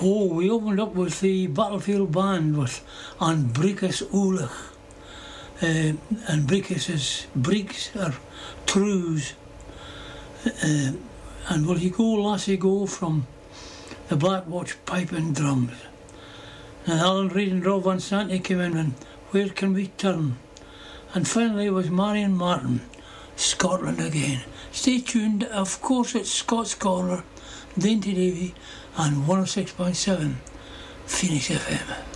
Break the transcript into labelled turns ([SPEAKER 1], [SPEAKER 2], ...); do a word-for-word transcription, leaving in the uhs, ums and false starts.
[SPEAKER 1] Oh, we opened up with the Battlefield Band with An Brigus Olich. Uh, and Brigus is breeks or trews. Uh, and Will You Go Lassie Go from the Black Watch Pipe and Drums. And Alan Reid and Rob Van Santi came in and Where Can We Turn? And finally was Marion Martin, Scotland Again. Stay tuned, of course it's Scott's Corner, Dainty Davy and one oh six point seven Phoenix F M.